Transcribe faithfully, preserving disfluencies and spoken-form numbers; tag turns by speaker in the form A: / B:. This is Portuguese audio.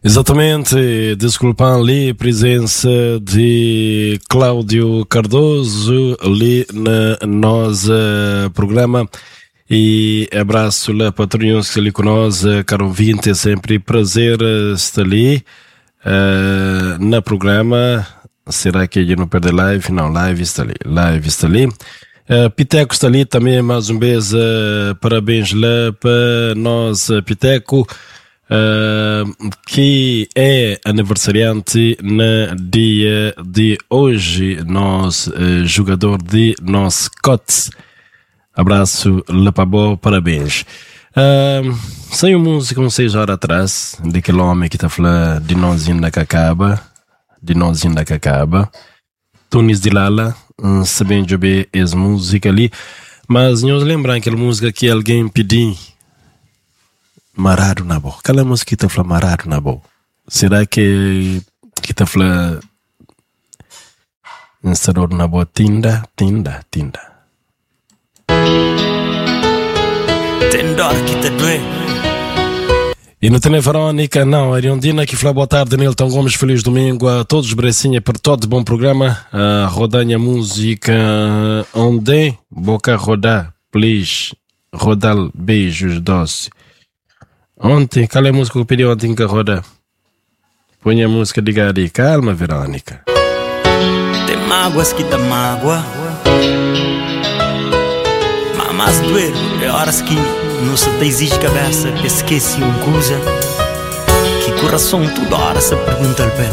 A: Exatamente, desculpam ali a presença de Cláudio Cardoso ali no nosso programa e abraço lá patrões que ali conosco, caro ouvinte, é sempre prazer estar ali uh, no programa. Será que ele não perde live? Não, live está ali, live está ali. Uh, Piteco está ali também, mais um beijo, uh, parabéns lá para nós, uh, Piteco. Uh, que é aniversariante no dia de hoje, nosso uh, jogador de nosso Cotes. Abraço, Lepabó, parabéns. Uh, saiu música uns seis horas atrás, daquele homem que está falando de nós ainda que acaba, de nós ainda que acaba. Tunis de Lala, um, sabendo de bem essa música ali, mas nós lembramos aquela música que alguém pediu. Marado na boa. Aquela música que está falando marado na boa. Será que que está falando instalador na boa? Tinda, tinda, tinda.
B: Tendor que te doe.
A: E não tem Verônica, não. Ariondina que fala boa tarde, Nilton Gomes. Feliz domingo a todos, Brecinha, para todo bom programa. A rodanha música onde? Boca rodar, please. Rodar, beijos doce. Ontem, qual é a música que eu pedi ontem que roda? Põe a música de Gari. Calma, Verônica.
B: Tem mágoas que dá mágoa, mas doer é horas que não se te exige cabeça, esquece uma coisa que coração toda hora se pergunta al pé.